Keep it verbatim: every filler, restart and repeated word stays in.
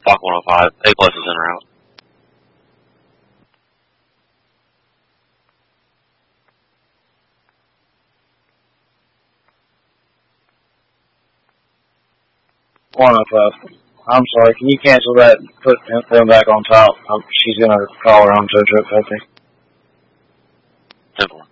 Block one oh five. A plus is in route. one oh five. I'm sorry, can you cancel that and put them back on top? Um, she's going to call her own tow truck, I think. ten four.